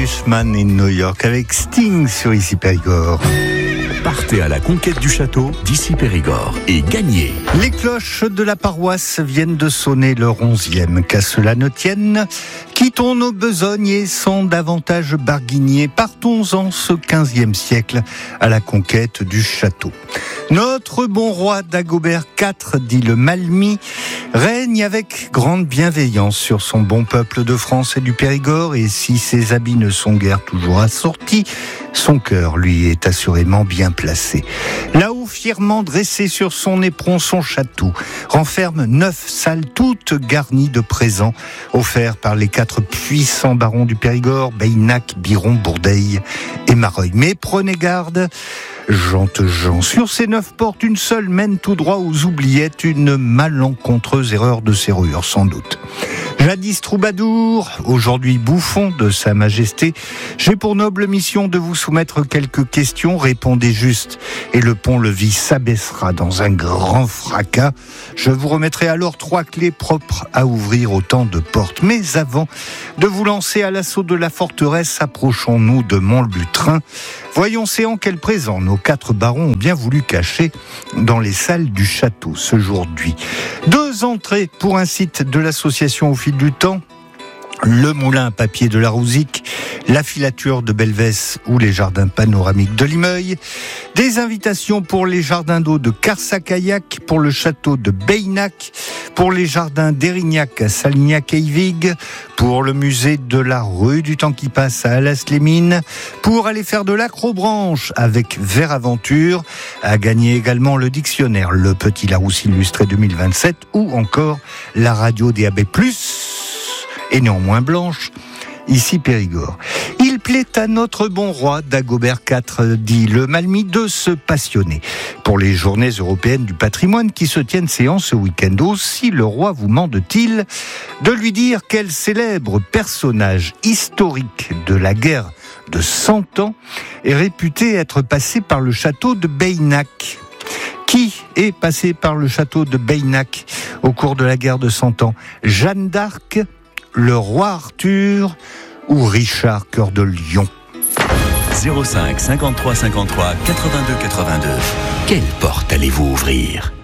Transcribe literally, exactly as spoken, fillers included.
Irishman in New York avec Sting sur Ici Périgord. Partez à la conquête du château d'Ici Périgord et gagnez. Les cloches de la paroisse viennent de sonner leur onzième, qu'à cela ne tienne. Quittons nos besognes et sans davantage barguigner, partons en ce quinzième siècle à la conquête du château. Notre bon roi Dagobert quatre, dit le Malmis, règne avec grande bienveillance sur son bon peuple de France et du Périgord, et si ses habits ne sont guère toujours assortis, son cœur, lui, est assurément bien placé. Là-haut, fièrement dressé sur son éperon, son château renferme neuf salles toutes garnies de présents offerts par les quatre puissants barons du Périgord, Baynac, Biron, Bourdeil et Mareuil. Mais prenez garde, Gentes gens, sur ces neuf portes, une seule mène tout droit aux oubliettes, une malencontreuse erreur de serrure, sans doute. Jadis troubadour, aujourd'hui bouffon de Sa Majesté, j'ai pour noble mission de vous soumettre quelques questions. Répondez juste et le pont-levis s'abaissera dans un grand fracas. Je vous remettrai alors trois clés propres à ouvrir autant de portes. Mais avant de vous lancer à l'assaut de la forteresse, approchons-nous de Montlutrain. Voyons séant quel présent nos quatre barons ont bien voulu cacher dans les salles du château ce jour-là. Deux entrées pour un site de l'association Au Fil du Temps, le moulin à papier de la Rouzic, la filature de Belvès ou les jardins panoramiques de Limeuil, des invitations pour les jardins d'eau de Carsacaillac, pour le château de Baynac, pour les jardins d'Érignac à Salignac et Yvig, pour le musée de la rue du temps qui passe à Allas-les-Mines, pour aller faire de l'acrobranche avec Véraventure, à gagner également le dictionnaire Le Petit Larousse illustré deux mille vingt-sept, ou encore la radio D A B plus, et néanmoins blanche, Ici Périgord. Il plaît à notre bon roi Dagobert quatre, dit le Malmis, de se passionner pour les journées européennes du patrimoine qui se tiennent séance ce week-end. Aussi le roi vous mande-t-il de lui dire quel célèbre personnage historique de la guerre de Cent Ans est réputé être passé par le château de Baynac. Qui est passé par le château de Baynac au cours de la guerre de Cent Ans? Jeanne d'Arc, le roi Arthur ou Richard Cœur de Lion? zéro cinq cinquante-trois cinquante-trois quatre-vingt-deux quatre-vingt-deux. Quelle porte allez-vous ouvrir?